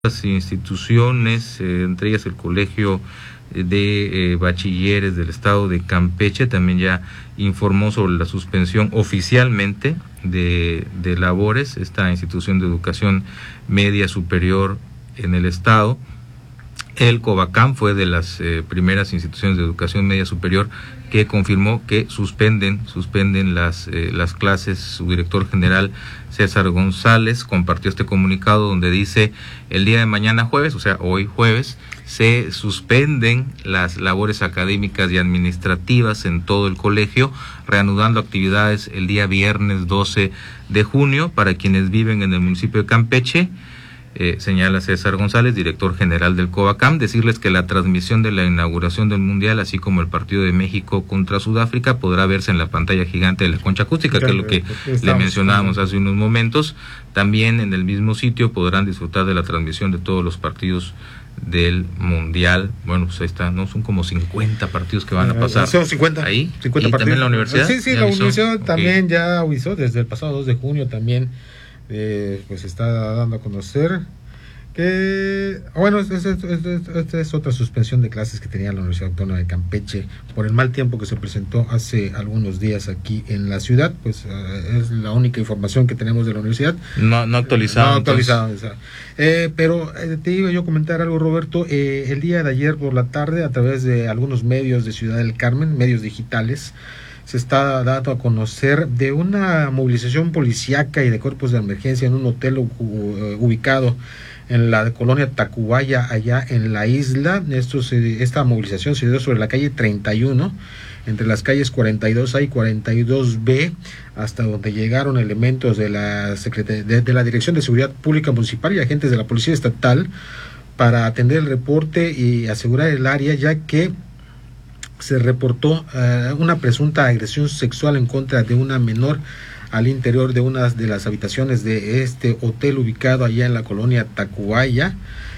Las instituciones, entre ellas el Colegio de Bachilleres del Estado de Campeche, también ya informó sobre la suspensión oficialmente de labores, esta institución de educación media superior en el Estado. El Covacam fue de las primeras instituciones de educación media superior que confirmó que suspenden las clases. Su director general, César González, compartió este comunicado donde dice: el día de mañana jueves, o sea, hoy jueves, se suspenden las labores académicas y administrativas en todo el colegio, reanudando actividades el día viernes 12 de junio para quienes viven en el municipio de Campeche. Señala César González, director general del Covacam, decirles que la transmisión de la inauguración del Mundial, así como el partido de México contra Sudáfrica, podrá verse en la pantalla gigante de la concha acústica, que es lo que le mencionábamos hace unos momentos. También en el mismo sitio podrán disfrutar de la transmisión de todos los partidos del Mundial. Bueno, pues ahí está, ¿no? Son como 50 partidos que van a pasar. Son 50. Ahí. 50 ¿Y partidos. también la universidad? Sí, la universidad también ya avisó desde el pasado 2 de junio también. Pues está dando a conocer que, bueno, esta es otra suspensión de clases que tenía la Universidad Autónoma de Campeche por el mal tiempo que se presentó hace algunos días aquí en la ciudad. Pues es la única información que tenemos de la universidad. No actualizado. No actualizado. Pero te iba yo a comentar algo, Roberto. El día de ayer por la tarde, a través de algunos medios de Ciudad del Carmen, medios digitales, se está dando a conocer de una movilización policíaca y de cuerpos de emergencia en un hotel ubicado en la colonia Tacubaya, allá en la isla. Esta movilización se dio sobre la calle 31, entre las calles 42A y 42B, hasta donde llegaron elementos de la Dirección de Seguridad Pública Municipal y agentes de la Policía Estatal para atender el reporte y asegurar el área, ya que se reportó una presunta agresión sexual en contra de una menor al interior de una de las habitaciones de este hotel ubicado allá en la colonia Tacubaya.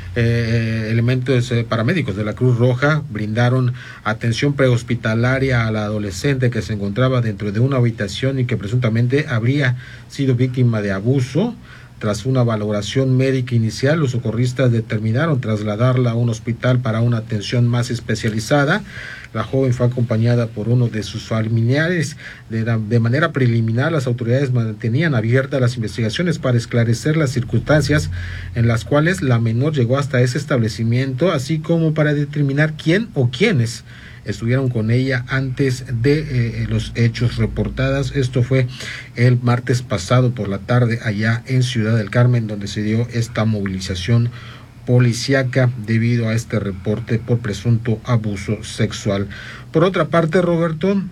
Elementos paramédicos de la Cruz Roja brindaron atención prehospitalaria a la adolescente que se encontraba dentro de una habitación y que presuntamente habría sido víctima de abuso. Tras una valoración médica inicial, los socorristas determinaron trasladarla a un hospital para una atención más especializada. La joven fue acompañada por uno de sus familiares. De manera preliminar, las autoridades mantenían abiertas las investigaciones para esclarecer las circunstancias en las cuales la menor llegó hasta ese establecimiento, así como para determinar quién o quiénes estuvieron con ella antes de los hechos reportados. Esto fue el martes pasado por la tarde allá en Ciudad del Carmen, donde se dio esta movilización policíaca debido a este reporte por presunto abuso sexual. Por otra parte, Roberto,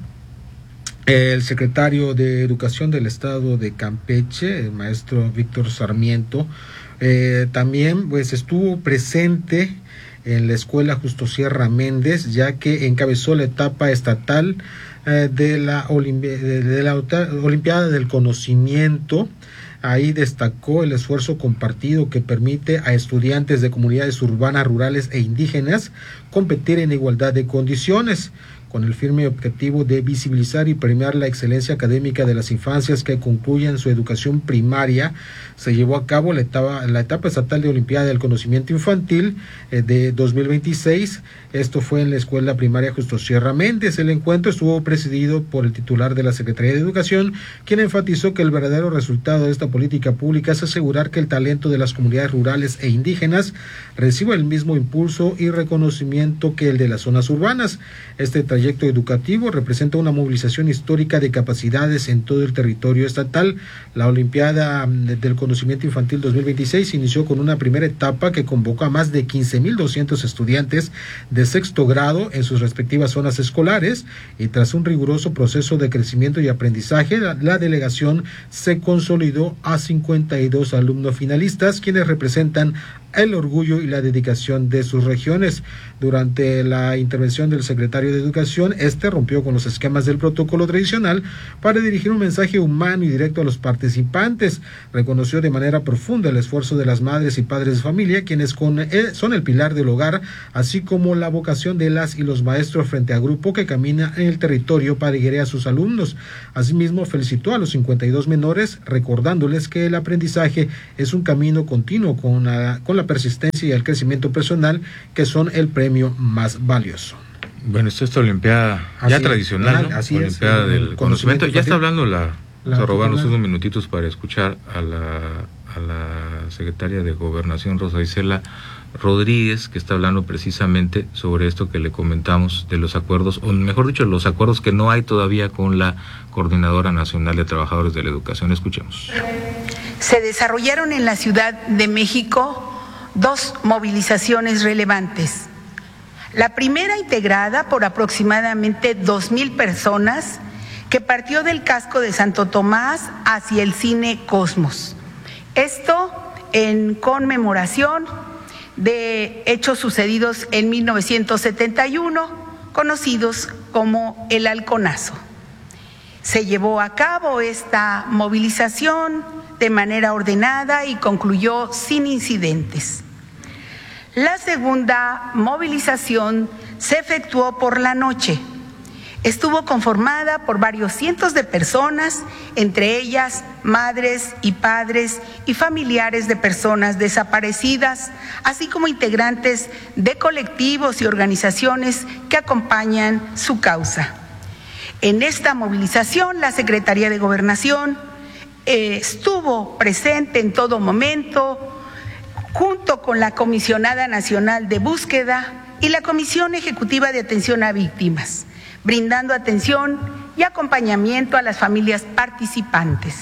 el secretario de Educación del Estado de Campeche, el maestro Víctor Sarmiento, también pues estuvo presente en la escuela Justo Sierra Méndez, ya que encabezó la etapa estatal de la Olimpiada del Conocimiento. Ahí destacó el esfuerzo compartido que permite a estudiantes de comunidades urbanas, rurales e indígenas competir en igualdad de condiciones, con el firme objetivo de visibilizar y premiar la excelencia académica de las infancias que concluyen su educación primaria. Se llevó a cabo la etapa estatal de Olimpiada del Conocimiento Infantil de 2026. Esto fue en la escuela primaria Justo Sierra Méndez. El encuentro estuvo presidido por el titular de la Secretaría de Educación, quien enfatizó que el verdadero resultado de esta política pública es asegurar que el talento de las comunidades rurales e indígenas reciba el mismo impulso y reconocimiento que el de las zonas urbanas. Este trayecto educativo representa una movilización histórica de capacidades en todo el territorio estatal. La Olimpiada del Conocimiento Infantil 2026 inició con una primera etapa que convocó a más de 15,200 estudiantes de sexto grado en sus respectivas zonas escolares, y tras un riguroso proceso de crecimiento y aprendizaje, la delegación se consolidó a 52 alumnos finalistas, quienes representan el orgullo y la dedicación de sus regiones. Durante la intervención del secretario de Educación, rompió con los esquemas del protocolo tradicional para dirigir un mensaje humano y directo a los participantes. Reconoció de manera profunda el esfuerzo de las madres y padres de familia, quienes son el pilar del hogar, así como la vocación de las y los maestros frente a grupo que camina en el territorio para guiar a sus alumnos. Asimismo, felicitó a los 52 menores, recordándoles que el aprendizaje es un camino continuo con la la persistencia y el crecimiento personal, que son el premio más valioso. Bueno, esto es Olimpiada ya tradicional, ¿no? Así Olimpiada es, del conocimiento. Ya está hablando vamos a robarnos unos minutitos minutitos para escuchar a la secretaria de Gobernación, Rosa Isela Rodríguez, que está hablando precisamente sobre esto que le comentamos de los acuerdos, o mejor dicho, los acuerdos que no hay todavía con la Coordinadora Nacional de Trabajadores de la Educación. Escuchemos. Se desarrollaron en la Ciudad de México 2 movilizaciones relevantes. La primera, integrada por aproximadamente 2,000 personas, que partió del casco de Santo Tomás hacia el Cine Cosmos. Esto en conmemoración de hechos sucedidos en 1971, conocidos como el Halconazo. Se llevó a cabo esta movilización de manera ordenada y concluyó sin incidentes. La segunda movilización se efectuó por la noche. Estuvo conformada por varios cientos de personas, entre ellas madres y padres y familiares de personas desaparecidas, así como integrantes de colectivos y organizaciones que acompañan su causa. En esta movilización, la Secretaría de Gobernación estuvo presente en todo momento, junto con la Comisionada Nacional de Búsqueda y la Comisión Ejecutiva de Atención a Víctimas, brindando atención y acompañamiento a las familias participantes.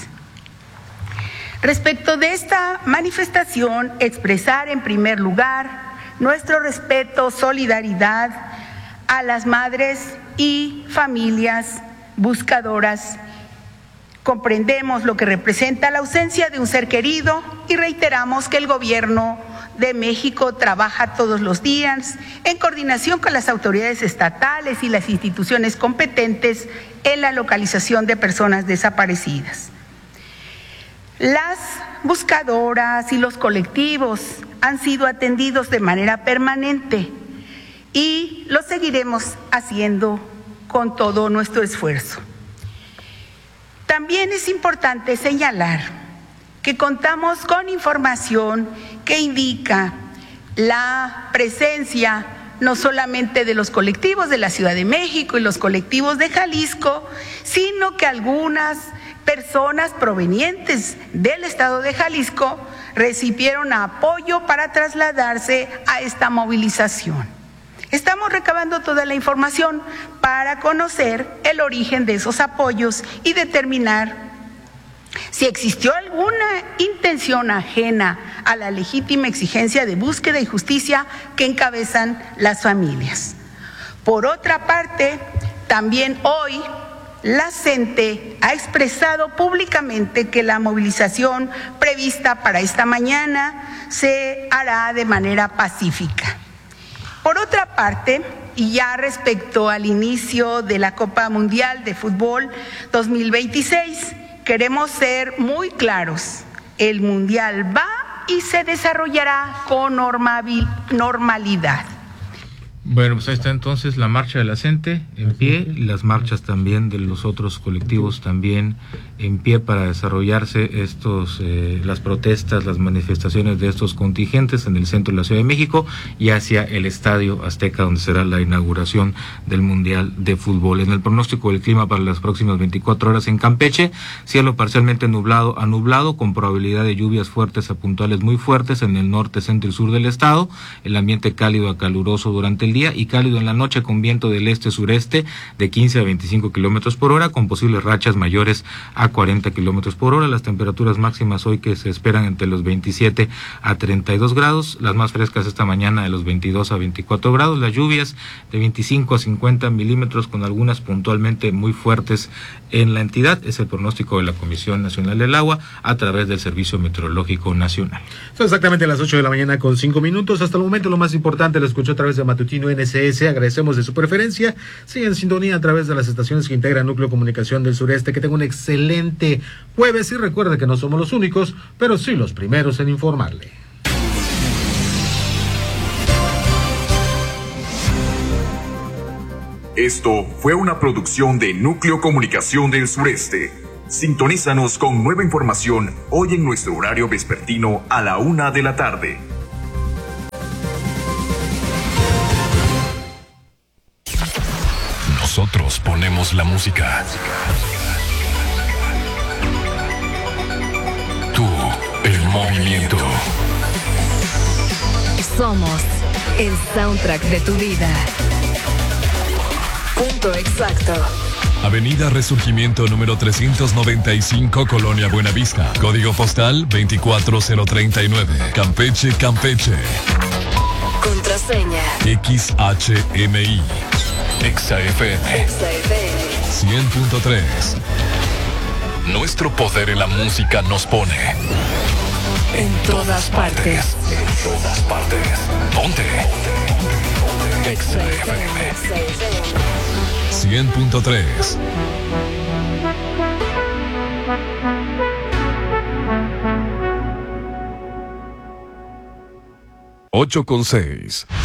Respecto de esta manifestación, expresar en primer lugar nuestro respeto, solidaridad a las madres y familias buscadoras. Comprendemos lo que representa la ausencia de un ser querido y reiteramos que el Gobierno de México trabaja todos los días en coordinación con las autoridades estatales y las instituciones competentes en la localización de personas desaparecidas. Las buscadoras y los colectivos han sido atendidos de manera permanente y lo seguiremos haciendo con todo nuestro esfuerzo. También es importante señalar que contamos con información que indica la presencia no solamente de los colectivos de la Ciudad de México y los colectivos de Jalisco, sino que algunas personas provenientes del estado de Jalisco recibieron apoyo para trasladarse a esta movilización. Estamos recabando toda la información para conocer el origen de esos apoyos y determinar si existió alguna intención ajena a la legítima exigencia de búsqueda y justicia que encabezan las familias. Por otra parte, también hoy la CENTE ha expresado públicamente que la movilización prevista para esta mañana se hará de manera pacífica. Por otra parte, y ya respecto al inicio de la Copa Mundial de Fútbol 2026, queremos ser muy claros. El Mundial va y se desarrollará con normalidad. Bueno, pues ahí está entonces la marcha de la CENTE en pie y las marchas también de los otros colectivos también en pie para desarrollarse las protestas, las manifestaciones de estos contingentes en el centro de la Ciudad de México y hacia el Estadio Azteca, donde será la inauguración del Mundial de Fútbol. En el pronóstico del clima para las próximas 24 horas en Campeche, cielo parcialmente nublado a nublado, con probabilidad de lluvias fuertes a puntuales muy fuertes en el norte, centro y sur del estado, el ambiente cálido a caluroso durante el día y cálido en la noche con viento del este-sureste de 15 a 25 kilómetros por hora, con posibles rachas mayores a 40 kilómetros por hora. Las temperaturas máximas hoy que se esperan entre los 27 a 32 grados, las más frescas esta mañana de los 22 a 24 grados, las lluvias de 25 a 50 milímetros con algunas puntualmente muy fuertes en la entidad. Es el pronóstico de la Comisión Nacional del Agua a través del Servicio Meteorológico Nacional. Son exactamente las 8 de la mañana con 5 minutos. Hasta el momento lo más importante lo escuchó a través de Matutino NSS. Agradecemos de su preferencia. Sigue en sintonía a través de las estaciones que integran Núcleo de Comunicación del Sureste. Que tenga un excelente jueves y recuerde que no somos los únicos, pero sí los primeros en informarle. Esto fue una producción de Núcleo Comunicación del Sureste. Sintonízanos con nueva información hoy en nuestro horario vespertino a la 1 de la tarde. Nosotros ponemos la música. Tú, el movimiento. Somos el soundtrack de tu vida. Punto exacto. Avenida Resurgimiento número 395, Colonia Buenavista. Código postal 24039. Campeche, Campeche. Contraseña. XHMI. XFM. 100.3. Nuestro poder en la música nos pone En todas partes. En todas partes. Ponte. XFM 100.3. Ocho con 6.